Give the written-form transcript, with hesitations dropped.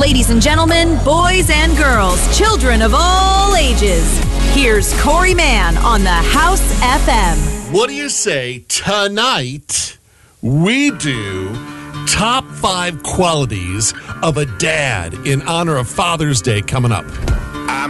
Ladies and gentlemen, boys and girls, children of all ages, here's Corey Mann on the House FM. What do you say tonight we do top 5 qualities of a dad in honor of Father's Day coming up?